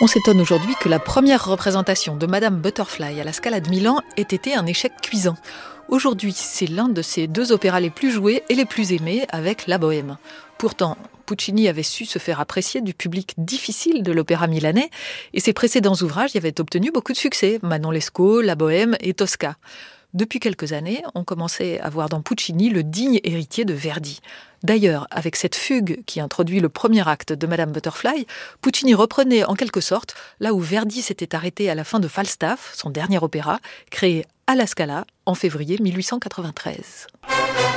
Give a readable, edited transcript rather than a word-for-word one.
On s'étonne aujourd'hui que la première représentation de Madame Butterfly à la Scala de Milan ait été un échec cuisant. Aujourd'hui, c'est l'un de ses deux opéras les plus joués et les plus aimés avec La Bohème. Pourtant, Puccini avait su se faire apprécier du public difficile de l'opéra milanais et ses précédents ouvrages y avaient obtenu beaucoup de succès, Manon Lescaut, La Bohème et Tosca. Depuis quelques années, on commençait à voir dans Puccini le digne héritier de Verdi. D'ailleurs, avec cette fugue qui introduit le premier acte de Madame Butterfly, Puccini reprenait en quelque sorte là où Verdi s'était arrêté à la fin de Falstaff, son dernier opéra, créé à la Scala en février 1893.